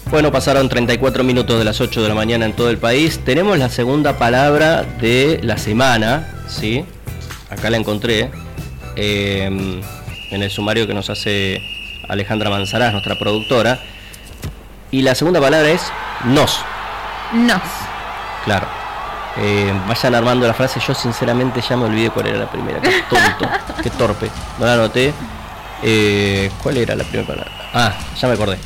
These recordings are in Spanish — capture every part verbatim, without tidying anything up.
Bueno, pasaron treinta y cuatro minutos de las ocho de la mañana en todo el país. Tenemos la segunda palabra de la semana, ¿sí? Acá la encontré eh, en el sumario que nos hace Alejandra Manzarás, nuestra productora. Y la segunda palabra es nos. Nos. Claro. Eh, vayan armando la frase. Yo sinceramente ya me olvidé cuál era la primera. Qué tonto, qué torpe. No la anoté. Eh, ¿Cuál era la primera palabra? Ah, ya me acordé.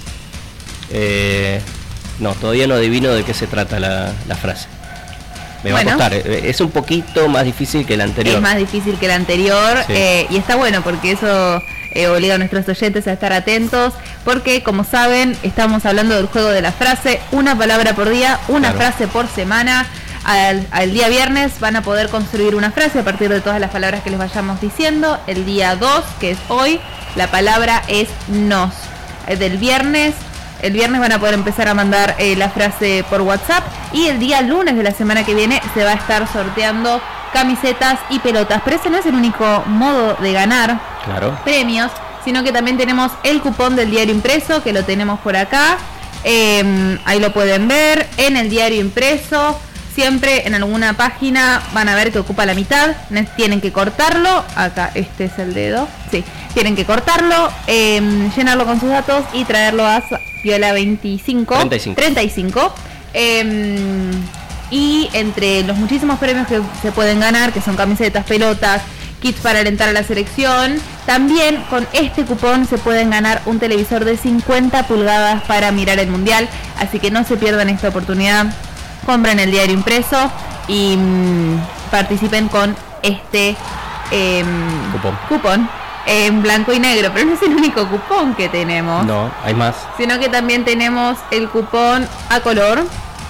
Eh, no, todavía no adivino de qué se trata la, la frase. Me bueno, va a costar, es un poquito más difícil que la anterior. Es más difícil que la anterior, sí. eh, y está bueno porque eso eh, obliga a nuestros oyentes a estar atentos, porque como saben, estamos hablando del juego de la frase, una palabra por día, una claro. frase por semana. Al, al día viernes van a poder construir una frase a partir de todas las palabras que les vayamos diciendo. El día dos, que es hoy, la palabra es nos. Eh, del viernes... El viernes van a poder empezar a mandar eh, la frase por WhatsApp, y el día lunes de la semana que viene se va a estar sorteando camisetas y pelotas. Pero ese no es el único modo de ganar claro. premios, sino que también tenemos el cupón del diario impreso, que lo tenemos por acá. Eh, ahí lo pueden ver en el diario impreso. Siempre en alguna página van a ver que ocupa la mitad, tienen que cortarlo, acá este es el dedo, sí, tienen que cortarlo, eh, llenarlo con sus datos y traerlo a Piola veinticinco, treinta y cinco, treinta y cinco eh, y entre los muchísimos premios que se pueden ganar, que son camisetas, pelotas, kits para alentar a la selección, también con este cupón se pueden ganar un televisor de cincuenta pulgadas para mirar el Mundial, así que no se pierdan esta oportunidad. Compren el diario impreso y mmm, participen con este eh, cupón, cupón en blanco y negro, pero no es el único cupón que tenemos. No, hay más. Sino que también tenemos el cupón a color,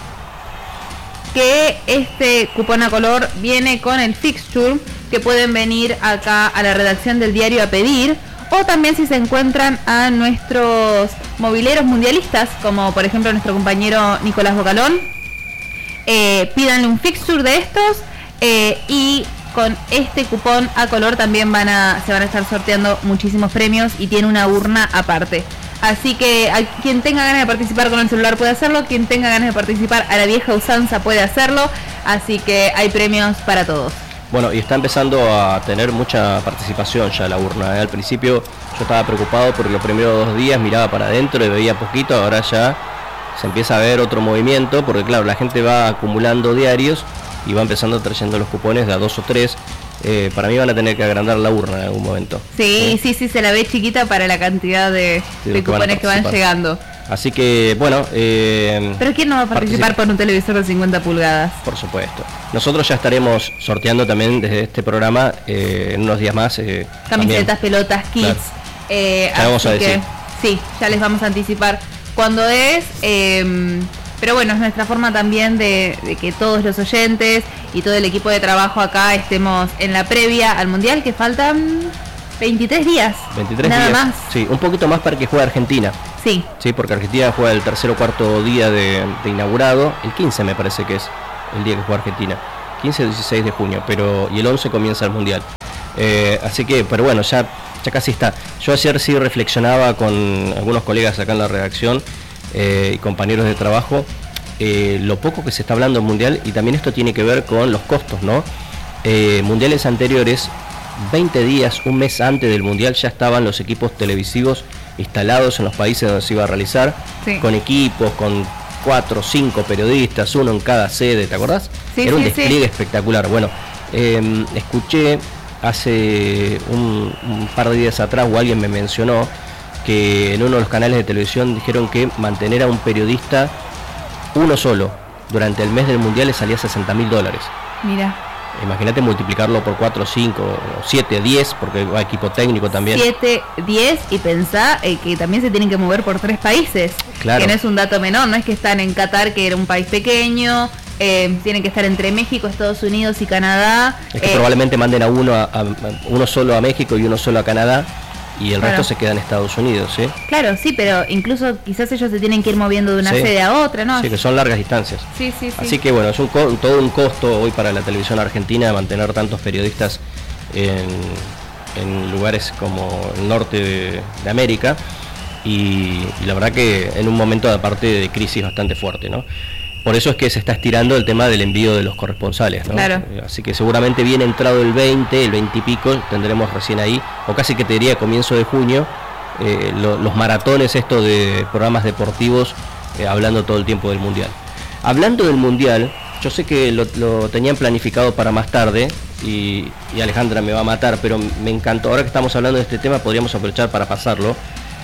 que este cupón a color viene con el fixture, que pueden venir acá a la redacción del diario a pedir, o también si se encuentran a nuestros mobileros mundialistas, como por ejemplo nuestro compañero Nicolás Bocalón. Eh, pídanle un fixture de estos eh, y con este cupón a color también van a se van a estar sorteando muchísimos premios, y tiene una urna aparte. Así que a quien tenga ganas de participar con el celular puede hacerlo, quien tenga ganas de participar a la vieja usanza puede hacerlo, así que hay premios para todos. Bueno, y está empezando a tener mucha participación ya la urna, ¿eh? Al principio yo estaba preocupado porque los primeros dos días miraba para adentro y veía poquito, ahora ya se empieza a ver otro movimiento, porque claro, la gente va acumulando diarios y va empezando trayendo los cupones de a dos o tres. Eh, para mí van a tener que agrandar la urna en algún momento. Sí, sí, sí, sí, se la ve chiquita para la cantidad de, sí, de cupones que van, que van llegando. Así que, bueno... Eh, ¿Pero quién no va a participar participa? por un televisor de cincuenta pulgadas? Por supuesto. Nosotros ya estaremos sorteando también desde este programa, eh, en unos días más... Eh, Camisetas, también. pelotas, kits. Claro. Eh, ya vamos a decir. Que, sí, ya les vamos a anticipar cuándo es... Eh, pero bueno, es nuestra forma también de, de que todos los oyentes y todo el equipo de trabajo acá estemos en la previa al Mundial, que faltan veintitrés días. veintitrés nada días. más. Sí, un poquito más para que juegue Argentina. Sí. Sí, porque Argentina juega el tercer o cuarto día de, de inaugurado. El quince me parece que es el día que juega Argentina. quince o dieciséis de junio, pero y el once comienza el Mundial. Eh, así que, pero bueno, ya, ya casi está. Yo ayer sí reflexionaba con algunos colegas acá en la redacción, Eh, y compañeros de trabajo, eh, lo poco que se está hablando del Mundial, y también esto tiene que ver con los costos, ¿no? Eh, mundiales anteriores, veinte días, un mes antes del Mundial, ya estaban los equipos televisivos instalados en los países donde se iba a realizar, sí. con equipos, con cuatro o cinco periodistas, uno en cada sede, ¿te acordás? Sí, Era un sí, despliegue sí. espectacular. Bueno, eh, escuché hace un, un par de días atrás, o alguien me mencionó, que en uno de los canales de televisión dijeron que mantener a un periodista uno solo durante el mes del Mundial le salía sesenta mil dólares. Mira. Imagínate multiplicarlo por cuatro, cinco, siete, diez, porque va equipo técnico también. siete, diez, y pensá eh, que también se tienen que mover por tres países. Claro. Que no es un dato menor, no es que están en Qatar, que era un país pequeño, eh, tienen que estar entre México, Estados Unidos y Canadá. Es que eh, probablemente manden a uno, a, a uno solo a México y uno solo a Canadá. Y el claro. resto se queda en Estados Unidos, ¿sí? Claro, sí, pero incluso quizás ellos se tienen que ir moviendo de una sí. sede a otra, ¿no? Sí, que son largas distancias. Sí, sí, sí. Así que bueno, es un co- todo un costo hoy para la televisión argentina mantener tantos periodistas en, en lugares como el norte de, de América. y, y la verdad que en un momento de aparte de crisis bastante fuerte, ¿no? Por eso es que se está estirando el tema del envío de los corresponsales, ¿no? Claro. Así que seguramente bien entrado el veinte, el veinte y pico, tendremos recién ahí, o casi que te diría comienzo de junio, eh, lo, los maratones estos de programas deportivos, eh, hablando todo el tiempo del Mundial. Hablando del Mundial, yo sé que lo, lo tenían planificado para más tarde, y, y Alejandra me va a matar, pero me encantó, ahora que estamos hablando de este tema, podríamos aprovechar para pasarlo.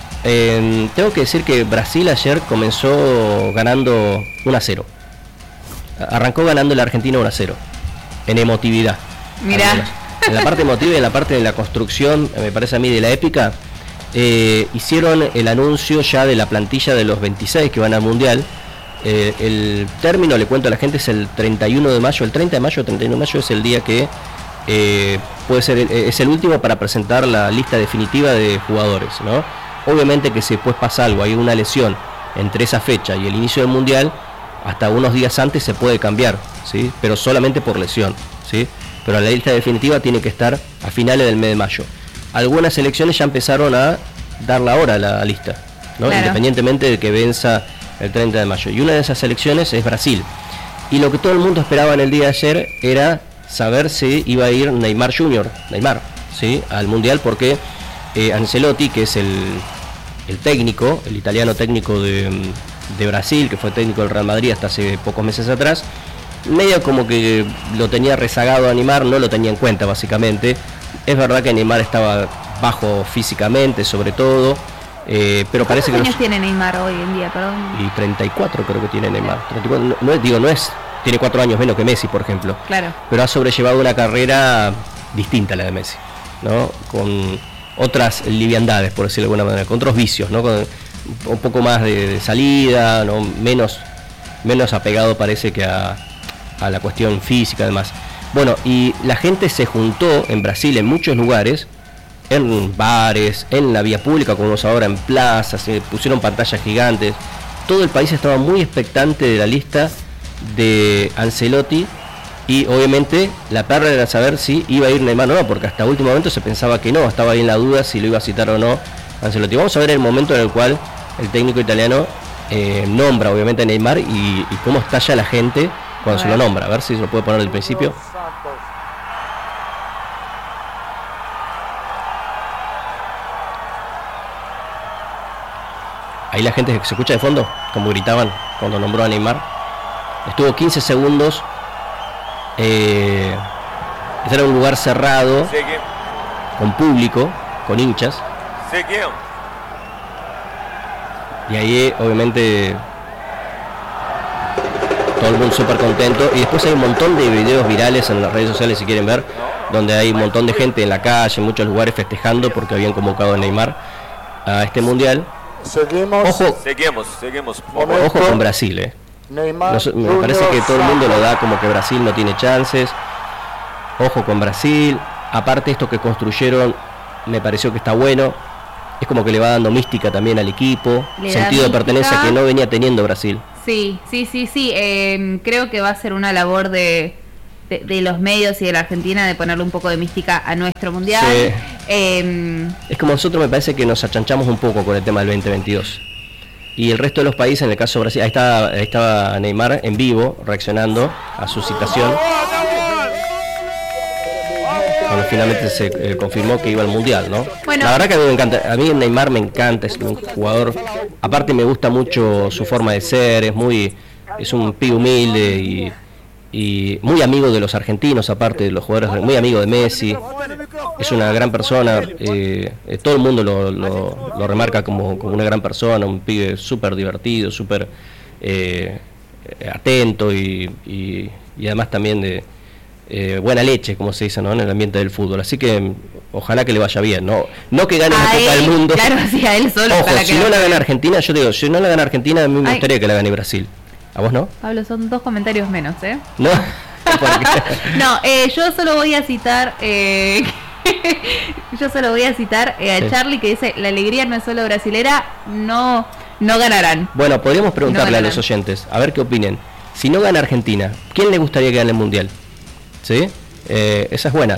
Eh, tengo que decir que Brasil ayer comenzó ganando uno a cero. Arrancó ganando la Argentina uno a cero. En emotividad. Mirá. En la parte emotiva y en la parte de la construcción, me parece a mí, de la épica, eh, hicieron el anuncio ya de la plantilla de los veintiséis que van al Mundial. Eh, el término, le cuento a la gente, es el treinta y uno de mayo. El treinta de mayo, treinta y uno de mayo es el día que eh, puede ser, el, es el último para presentar la lista definitiva de jugadores, ¿no? Obviamente que si después pasa algo, hay una lesión entre esa fecha y el inicio del Mundial, hasta unos días antes se puede cambiar, ¿sí? Pero solamente por lesión, ¿sí? Pero la lista definitiva tiene que estar a finales del mes de mayo. Algunas selecciones ya empezaron a darla ahora a la lista, ¿no? Claro. Independientemente de que venza el treinta de mayo. Y una de esas selecciones es Brasil. Y lo que todo el mundo esperaba en el día de ayer era saber si iba a ir Neymar junior, Neymar, ¿sí? Al Mundial, porque eh, Ancelotti, que es el, el técnico, el italiano técnico de, de Brasil, que fue técnico del Real Madrid hasta hace pocos meses atrás, medio como que lo tenía rezagado a Neymar, no lo tenía en cuenta básicamente. Es verdad que Neymar estaba bajo físicamente, sobre todo, eh, pero parece que... ¿Cuántos ¿Cuántos años tiene Neymar hoy en día, perdón? Y treinta y cuatro creo que tiene Neymar. treinta y cuatro, no, no es, digo, no es... Tiene cuatro años menos que Messi, por ejemplo. Claro. Pero ha sobrellevado una carrera distinta a la de Messi, ¿no? Con otras liviandades, por decirlo de alguna manera, con otros vicios, ¿no? Con un poco más de, de salida, ¿no? Menos, menos apegado parece que a, a la cuestión física, además. Bueno, y la gente se juntó en Brasil en muchos lugares, en bares, en la vía pública, como vemos ahora, en plazas, se pusieron pantallas gigantes. Todo el país estaba muy expectante de la lista de Ancelotti, y obviamente la perra era saber si iba a ir Neymar o no, porque hasta último momento se pensaba que no, estaba ahí en la duda si lo iba a citar o no Ancelotti. Vamos a ver el momento en el cual el técnico italiano eh, nombra obviamente a Neymar y, y cómo estalla la gente cuando se lo nombra. A ver si se lo puede poner del principio. Ahí la gente se escucha de fondo, como gritaban cuando nombró a Neymar. Estuvo quince segundos. Eh, este era un lugar cerrado, con público, con hinchas. Y ahí obviamente todo el mundo súper contento. Y después hay un montón de videos virales en las redes sociales, si quieren ver, donde hay un montón de gente en la calle, en muchos lugares festejando porque habían convocado a Neymar a este Mundial. Seguimos. Ojo, seguimos, seguimos. Ojo con Brasil, eh. Neymar, No, me parece que todo el mundo lo da como que Brasil no tiene chances. Ojo con Brasil. Aparte, esto que construyeron me pareció que está bueno. Es como que le va dando mística también al equipo, Le sentido de mística. pertenencia que no venía teniendo Brasil. Sí, sí, sí, sí. Eh, creo que va a ser una labor de, de, de los medios y de la Argentina de ponerle un poco de mística a nuestro Mundial. Sí. Eh, Es como nosotros, me parece que nos achanchamos un poco con el tema del veinte veintidós. Y el resto de los países, en el caso de Brasil, ahí estaba, ahí estaba Neymar en vivo reaccionando a su citación, cuando finalmente se eh, confirmó que iba al Mundial, ¿no? Bueno. La verdad que a mí me encanta, a mí Neymar me encanta, es un jugador, aparte me gusta mucho su forma de ser, es muy, es un pibe humilde y, y muy amigo de los argentinos, aparte de los jugadores, muy amigo de Messi, es una gran persona, eh, eh, todo el mundo lo, lo, lo remarca como, como una gran persona, un pibe súper divertido, súper eh, atento y, y, y además también de eh, buena leche, como se dice, ¿no? En el ambiente del fútbol. Así que ojalá que le vaya bien, no, no que gane la Copa del Mundo. Claro, sí, a él solo. Ojo, para si que no la gana Argentina, yo te digo, si no la gana Argentina, a mí me Ay. gustaría que la gane Brasil. ¿A vos no? Pablo, son dos comentarios menos, ¿eh? No. No, eh, yo solo voy a citar, eh, yo solo voy a citar eh, a Sí. Charlie, que dice: la alegría no es solo brasilera, no, no ganarán. Bueno, podríamos preguntarle No a ganarán. los oyentes, a ver qué opinen. Si no gana Argentina, ¿quién le gustaría que gane el Mundial? ¿Sí? Eh, esa es buena.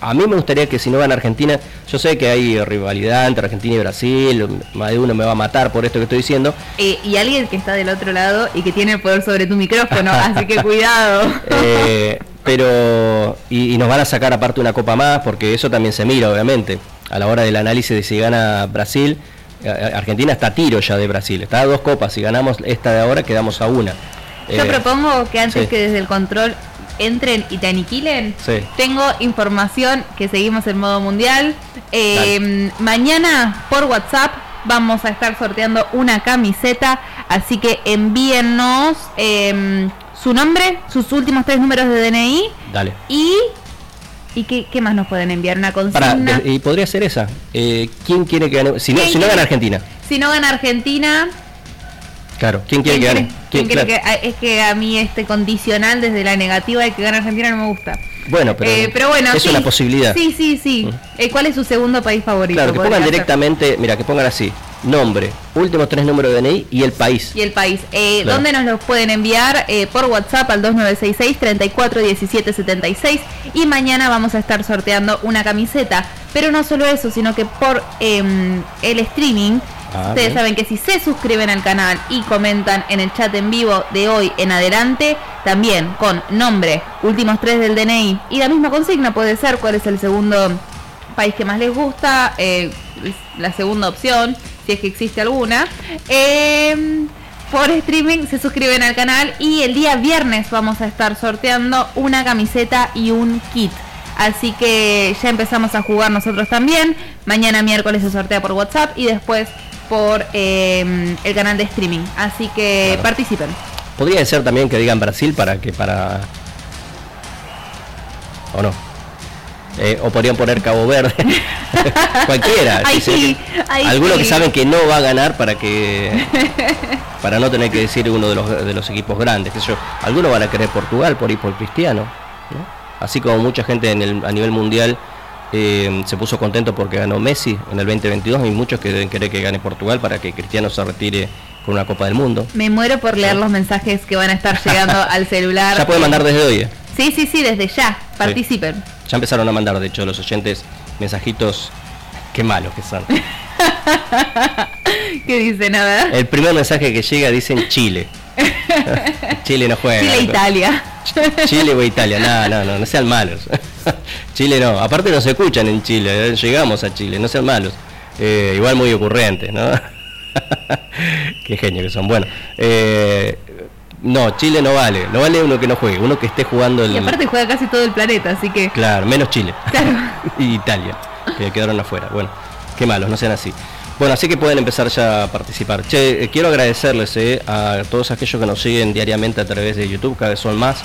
a mí me gustaría que si no gana Argentina, yo sé que hay rivalidad entre Argentina y Brasil, más de uno me va a matar por esto que estoy diciendo. Eh, y alguien que está del otro lado y que tiene el poder sobre tu micrófono, así que cuidado. Eh, pero, y, y nos van a sacar aparte una copa más, porque eso también se mira, obviamente, a la hora del análisis de si gana Brasil. Argentina está a tiro ya de Brasil, está a dos copas, si ganamos esta de ahora quedamos a una. Yo eh, propongo que antes sí. que desde el control entren y te aniquilen, sí. tengo información que seguimos en modo mundial. Eh, mañana por WhatsApp vamos a estar sorteando una camiseta, así que envíennos eh, su nombre, sus últimos tres números de D N I. Dale. Y... ¿Y qué, qué más nos pueden enviar? ¿Una consigna? Para, de, y podría ser esa. Eh, ¿Quién quiere que gane? Si no, si no gana Argentina. Si no gana Argentina... Claro, ¿quién quiere ¿quién que gane? ¿Quién, ¿Quién, quiere claro. que, es que a mí este condicional desde la negativa de que gane Argentina no me gusta. Bueno, pero, eh, pero bueno, es sí, una posibilidad. Sí, sí, sí. ¿Mm? Eh, ¿Cuál es su segundo país favorito? Claro, que pongan directamente, mira, que pongan así, nombre, últimos tres números de D N I y el país. Y el país. Eh, claro. ¿Dónde nos los pueden enviar? Eh, por WhatsApp al dos nueve seis seis, tres cuatro uno siete siete seis. Y mañana vamos a estar sorteando una camiseta. Pero no solo eso, sino que por eh, el streaming... Ah, ustedes bien. Saben que si se suscriben al canal y comentan en el chat en vivo de hoy en adelante, también con nombre, últimos tres del D N I y la misma consigna puede ser cuál es el segundo país que más les gusta, eh, la segunda opción, si es que existe alguna. Eh, por streaming se suscriben al canal y el día viernes vamos a estar sorteando una camiseta y un kit. Así que ya empezamos a jugar nosotros también. Mañana miércoles se sortea por WhatsApp y después por eh, el canal de streaming, así que claro. Participen. Podría ser también que digan Brasil para que para o no eh, o podrían poner Cabo Verde cualquiera. Ahí si sí, que, ahí algunos sí. Que saben que no va a ganar para que para no tener que decir uno de los de los equipos grandes, que yo, algunos van a querer Portugal por ir por Cristiano, ¿no? Así como mucha gente en el, a nivel mundial Eh, se puso contento porque ganó Messi en el veinte veintidós y muchos que deben querer que gane Portugal para que Cristiano se retire con una Copa del Mundo. Me muero por leer los mensajes que van a estar llegando al celular. Ya pueden mandar desde hoy. ¿eh? Sí, sí, sí, desde ya. Participen. Sí. Ya empezaron a mandar, de hecho, los oyentes mensajitos. Qué malos que son. ¿Qué dicen? A ver. El primer mensaje que llega dicen Chile. Chile no juega. Chile, Italia. Chile o Italia, no, no, no, no sean malos. Chile no, aparte nos escuchan en Chile, ¿eh? Llegamos a Chile, no sean malos. Eh, igual muy ocurrentes, ¿no? Qué genio que son. Bueno, eh, no, Chile no vale, no vale uno que no juegue, uno que esté jugando el... Y aparte juega casi todo el planeta, así que... Claro, menos Chile. Claro. Y Italia, que quedaron afuera. Bueno, qué malos, no sean así. Bueno, así que pueden empezar ya a participar. Che, eh, quiero agradecerles eh, a todos aquellos que nos siguen diariamente a través de YouTube, cada vez son más.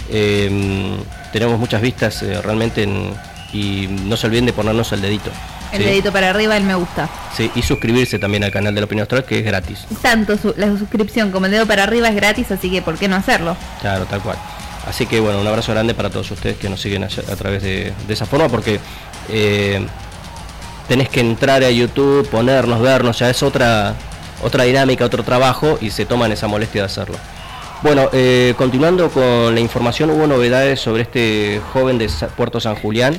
Eh, tenemos muchas vistas eh, realmente en, y no se olviden de ponernos el dedito. El ¿sí? dedito para arriba, el me gusta. Sí, y suscribirse también al canal de La Opinión Austral, que es gratis. Tanto su, la suscripción como el dedo para arriba es gratis, así que ¿por qué no hacerlo? Claro, tal cual. Así que bueno, un abrazo grande para todos ustedes que nos siguen a, a través de, de esa forma, porque... Eh, tenés que entrar a YouTube, ponernos, vernos, ya es otra otra dinámica, otro trabajo y se toman esa molestia de hacerlo. Bueno, eh, continuando con la información, hubo novedades sobre este joven de Puerto San Julián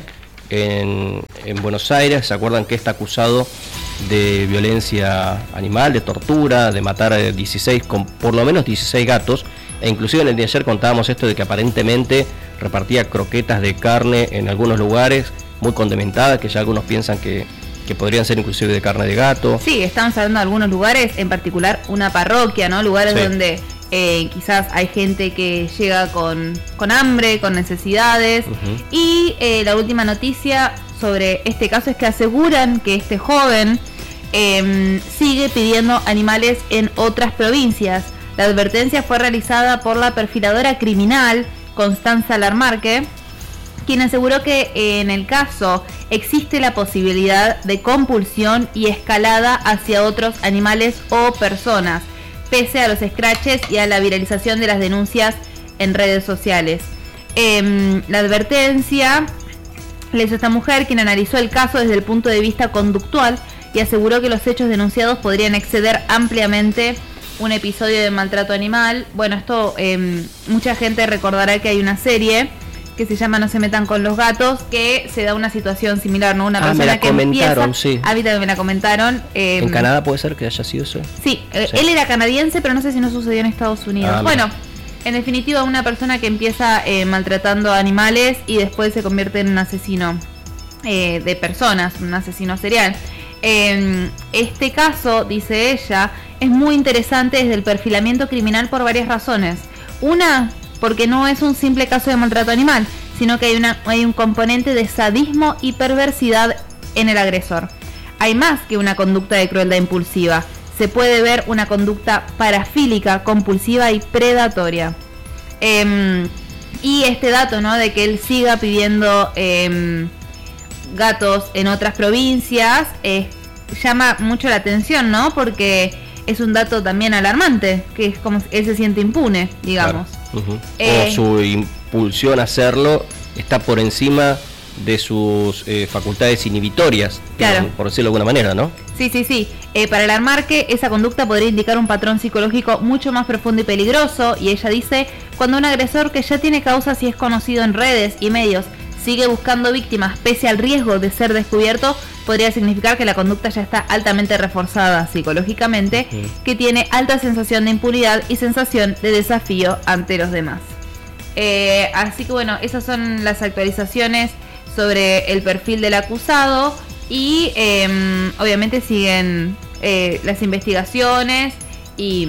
en, en Buenos Aires. ¿Se acuerdan que está acusado de violencia animal, de tortura, de matar a dieciséis, con por lo menos dieciséis gatos? E inclusive en el día de ayer contábamos esto de que aparentemente repartía croquetas de carne en algunos lugares, muy condimentadas, que ya algunos piensan que, que podrían ser inclusive de carne de gato. Sí, estamos hablando de algunos lugares, en particular una parroquia, ¿no? Lugares sí. donde eh, quizás hay gente que llega con, con hambre, con necesidades. Uh-huh. Y eh, la última noticia sobre este caso es que aseguran que este joven eh, sigue pidiendo animales en otras provincias. La advertencia fue realizada por la perfiladora criminal Constanza Larmarque, quien aseguró que en el caso existe la posibilidad de compulsión y escalada hacia otros animales o personas, pese a los escraches y a la viralización de las denuncias en redes sociales. Eh, la advertencia le hizo esta mujer, quien analizó el caso desde el punto de vista conductual y aseguró que los hechos denunciados podrían exceder ampliamente un episodio de maltrato animal. Bueno, esto eh, mucha gente recordará que hay una serie que se llama No se metan con los gatos, que se da una situación similar, ¿no? Una ah, persona me la que comentaron, empieza, sí. a mí también me la comentaron. Eh, ¿En Canadá puede ser que haya sido eso? Sí, eh, sí, él era canadiense, pero no sé si no sucedió en Estados Unidos. Ah, bueno, en definitiva, una persona que empieza eh, maltratando a animales y después se convierte en un asesino eh, de personas, un asesino serial. Eh, este caso, dice ella, es muy interesante desde el perfilamiento criminal por varias razones. Una, porque no es un simple caso de maltrato animal, sino que hay, una, hay un componente de sadismo y perversidad en el agresor. Hay más que una conducta de crueldad impulsiva. Se puede ver una conducta parafílica, compulsiva y predatoria. Eh, y este dato, ¿no?, de que él siga pidiendo eh, gatos en otras provincias, eh, llama mucho la atención, ¿no? Porque es un dato también alarmante, que es como él se siente impune, digamos. Claro. Uh-huh. eh, o su impulsión a hacerlo está por encima de sus eh, facultades inhibitorias, claro, por, por decirlo de alguna manera, ¿no? Sí, sí, sí. Eh, para alarmar que esa conducta podría indicar un patrón psicológico mucho más profundo y peligroso, y ella dice, cuando un agresor que ya tiene causas y es conocido en redes y medios sigue buscando víctimas pese al riesgo de ser descubierto, podría significar que la conducta ya está altamente reforzada psicológicamente, sí, que tiene alta sensación de impunidad y sensación de desafío ante los demás. Eh, así que bueno, esas son las actualizaciones sobre el perfil del acusado y eh, obviamente siguen eh, las investigaciones y,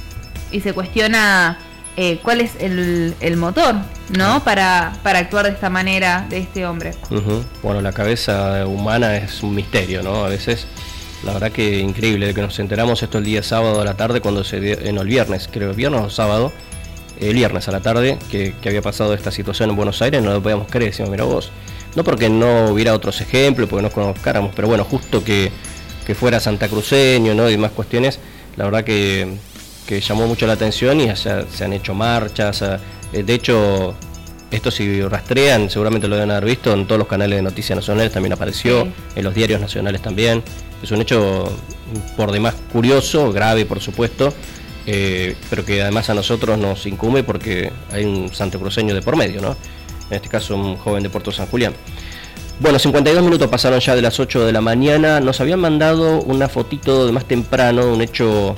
y se cuestiona eh, cuál es el, el motor, ¿no? Para, para actuar de esta manera de este hombre. Uh-huh. Bueno, la cabeza humana es un misterio, ¿no? A veces, la verdad que increíble, de que nos enteramos esto el día sábado a la tarde, cuando se dio, en el viernes, creo, viernes o sábado, el viernes a la tarde, que, que había pasado esta situación en Buenos Aires, no lo podíamos creer, decimos, mira vos, no porque no hubiera otros ejemplos, porque no conozcáramos, pero bueno, justo que, que fuera santacruceño, ¿no? Y demás cuestiones, la verdad que, que llamó mucho la atención y ya se han hecho marchas, de hecho, esto si rastrean, seguramente lo deben haber visto, en todos los canales de noticias nacionales también apareció, sí, en los diarios nacionales también, es un hecho por demás curioso, grave por supuesto, eh, pero que además a nosotros nos incumbe porque hay un santacruceño de por medio, ¿no? En este caso un joven de Puerto San Julián. Bueno, cincuenta y dos minutos pasaron ya de las ocho de la mañana. Nos habían mandado una fotito de más temprano, un hecho,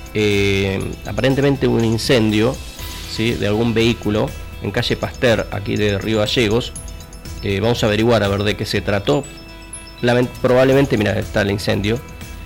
eh, aparentemente un incendio, ¿sí?, de algún vehículo en calle Pasteur, aquí de Río Gallegos. Eh, vamos a averiguar a ver de qué se trató. Lament- probablemente, mira, está el incendio.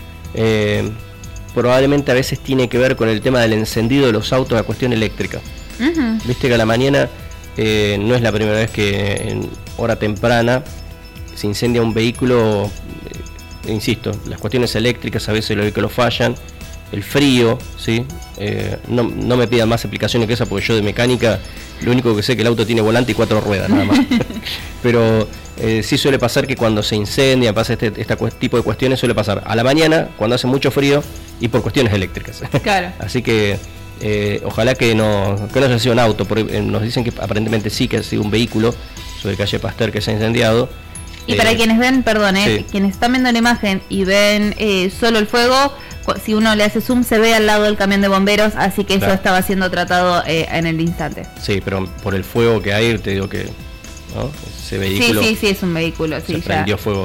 Eh, probablemente a veces tiene que ver con el tema del encendido de los autos, la cuestión eléctrica. Uh-huh. Viste que a la mañana... Eh, no es la primera vez que en hora temprana se incendia un vehículo, eh, insisto, las cuestiones eléctricas a veces los vehículos fallan, el frío, ¿sí? Eh, no, no me pidan más explicaciones que esa porque yo de mecánica lo único que sé es que el auto tiene volante y cuatro ruedas nada más. Pero eh, sí suele pasar que cuando se incendia, pasa este, este tipo de cuestiones, suele pasar a la mañana cuando hace mucho frío y por cuestiones eléctricas. Claro. Así que Eh, ojalá que no, que no haya sido un auto, porque eh, nos dicen que aparentemente sí que ha sido un vehículo sobre calle Pasteur que se ha incendiado. Y eh, para quienes ven, perdón, eh, sí, quienes están viendo la imagen y ven eh, solo el fuego, si uno le hace zoom se ve al lado del camión de bomberos, así que claro, eso estaba siendo tratado eh, en el instante. Sí, pero por el fuego que hay, te digo que, ¿no?, ese vehículo... Sí, sí, sí, es un vehículo, sí, se prendió ya. fuego